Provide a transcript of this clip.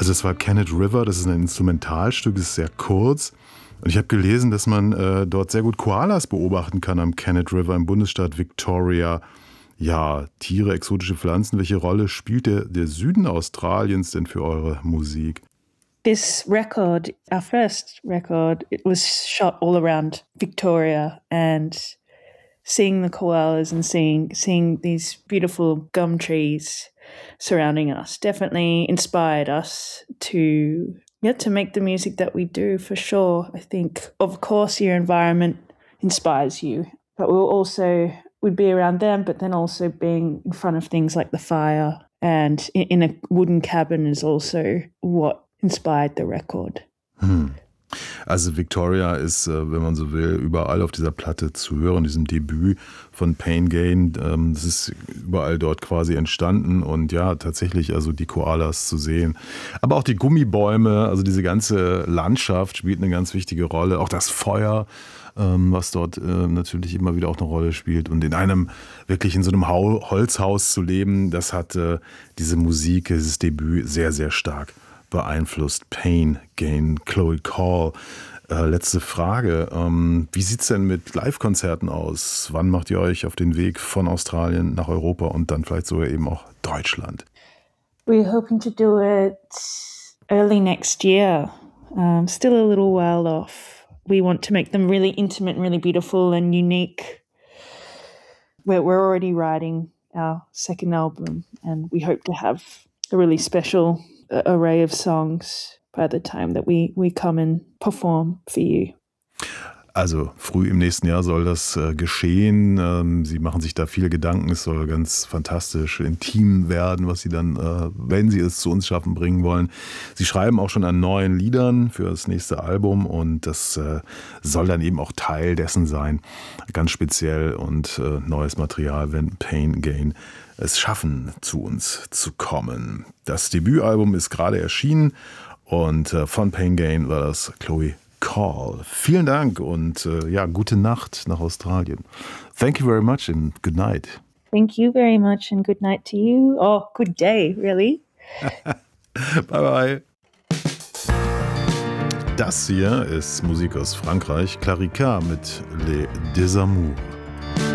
Also es war Kennet River, das ist ein Instrumentalstück, das ist sehr kurz. Und ich habe gelesen, dass man dort sehr gut Koalas beobachten kann am Kennet River im Bundesstaat Victoria. Ja, Tiere, exotische Pflanzen. Welche Rolle spielt der Süden Australiens denn für eure Musik? This record, our first record, it was shot all around Victoria, and seeing the koalas and seeing these beautiful gum trees surrounding us definitely inspired us to make the music that we do, for sure. I think, of course, your environment inspires you, but we'd be around them, but then also being in front of things like the fire and in a wooden cabin is also what inspired the record. Also Victoria ist, wenn man so will, überall auf dieser Platte zu hören, diesem Debüt von Pain Gain. Das ist überall dort quasi entstanden und ja, tatsächlich also die Koalas zu sehen. Aber auch die Gummibäume, also diese ganze Landschaft spielt eine ganz wichtige Rolle. Auch das Feuer, was dort natürlich immer wieder auch eine Rolle spielt. Und wirklich in so einem Holzhaus zu leben, das hat diese Musik, dieses Debüt sehr, sehr stark beeinflusst. Pain Gain, Chloe Call. Letzte Frage. Wie sieht es denn mit Live-Konzerten aus? Wann macht ihr euch auf den Weg von Australien nach Europa und dann vielleicht sogar eben auch Deutschland? We're hoping to do it early next year. Still a little while off. We want to make them really intimate and really beautiful and unique. We're already writing our second album, and we hope to have a really special array of songs by the time that we come and perform for you. Also früh im nächsten Jahr soll das geschehen. Sie machen sich da viele Gedanken. Es soll ganz fantastisch intim werden, was Sie dann, wenn Sie es zu uns schaffen, bringen wollen. Sie schreiben auch schon an neuen Liedern für das nächste Album und das soll dann eben auch Teil dessen sein. Ganz speziell und neues Material, wenn Pain Gain es schaffen, zu uns zu kommen. Das Debütalbum ist gerade erschienen und von Pain Gain war das Chloe Call. Vielen Dank und gute Nacht nach Australien. Thank you very much and good night. Thank you very much and good night to you. Oh, good day, really. Bye bye. Das hier ist Musik aus Frankreich. Clarica mit Les Desamours.